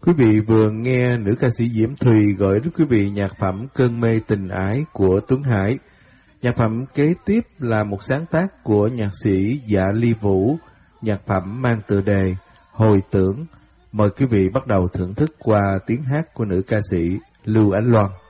Quý vị vừa nghe nữ ca sĩ Diễm Thùy gửi đến quý vị nhạc phẩm Cơn mê tình ái của Tuấn Hải. Nhạc phẩm kế tiếp là một sáng tác của nhạc sĩ Dạ Ly Vũ, nhạc phẩm mang tựa đề Hồi tưởng. Mời quý vị bắt đầu thưởng thức qua tiếng hát của nữ ca sĩ Lưu Ánh Loan.